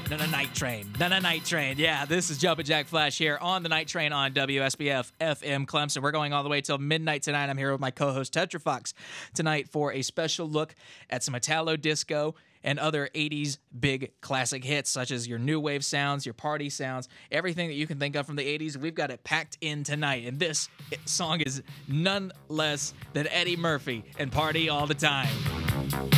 Night Train. Night Train. Yeah, this is Jumpin' Jack Flash here on the Night Train on WSBF FM Clemson. We're going all the way till midnight tonight. I'm here with my co-host Tetra Fox tonight for a special look at some Italo disco and other 80s big classic hits, such as your new wave sounds, your party sounds, everything that you can think of from the 80s. We've got it packed in tonight. And this song is none less than Eddie Murphy and Party All the Time.